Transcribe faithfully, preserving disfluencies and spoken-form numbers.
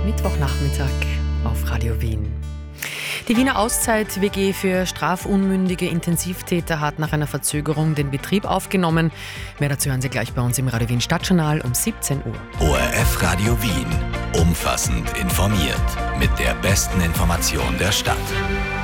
Mittwochnachmittag auf Radio Wien. Die Wiener Auszeit-W G für strafunmündige Intensivtäter hat nach einer Verzögerung den Betrieb aufgenommen. Mehr dazu hören Sie gleich bei uns im Radio Wien Stadtjournal um siebzehn Uhr. O R F Radio Wien. Umfassend informiert. Mit der besten Information der Stadt.